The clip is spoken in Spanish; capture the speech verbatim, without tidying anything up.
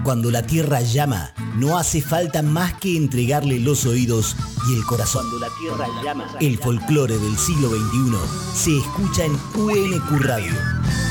Cuando la tierra llama, no hace falta más que entregarle los oídos y el corazón. Cuando la tierra llama, el folclore del siglo veintiuno se escucha en U N Q Radio.